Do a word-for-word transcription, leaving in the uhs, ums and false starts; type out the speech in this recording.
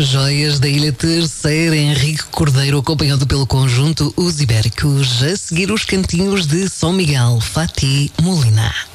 Joias da Ilha Terceira, Henrique Cordeiro, acompanhado pelo conjunto Os Ibéricos. A seguir, os cantinhos de São Miguel, Fatih Molina.